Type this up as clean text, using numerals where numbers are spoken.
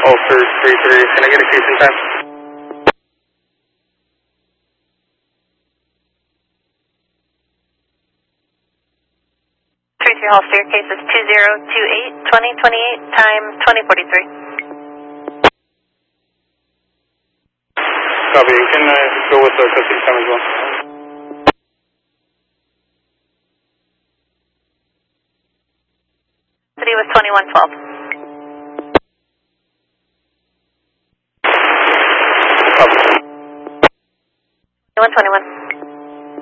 Ulster 33, can I get a case in time? Holster, case is 2028-2028, time 2043. Copy, you can go with the custody time as well. City was 2112. 2121.